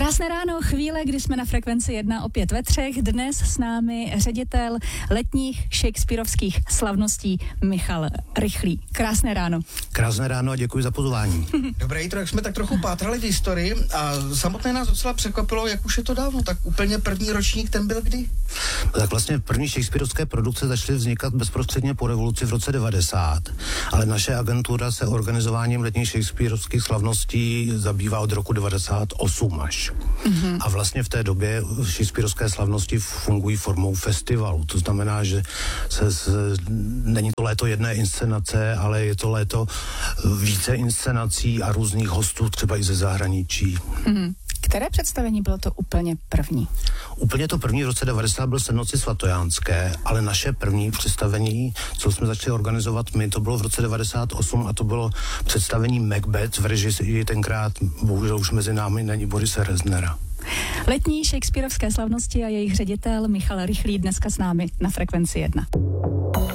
Krásné ráno, chvíle, kdy jsme na Frekvenci 1 opět ve třech. Dnes s námi ředitel letních shakespearovských slavností Michal Rychlý. Krásné ráno. Krásné ráno a děkuji za pozvání. Dobré jítro, jak jsme tak trochu pátrali v historii a samotné nás docela překvapilo, jak už je to dávno, tak úplně první ročník ten byl kdy? Tak vlastně první shakespearovské produkce začaly vznikat bezprostředně po revoluci v roce 90, ale naše agentura se organizováním letních shakespearovských slavností zabývá od roku 98 až. Mm-hmm. A vlastně v té době shakespearovské slavnosti fungují formou festivalu. To znamená, že není to léto jedné inscenace, ale je to léto více inscenací a různých hostů, třeba i ze zahraničí. Mm-hmm. Které představení bylo to úplně první? Úplně to první v roce 90 byl Sednoci svatojánské, ale naše první představení, co jsme začali organizovat my, to bylo v roce 98 a to bylo představení Macbeth v režii tenkrát, bohužel už mezi námi není, Borise Reznera. Letní shakespearovské slavnosti a jejich ředitel Michal Rychlý dneska s námi na Frekvenci 1.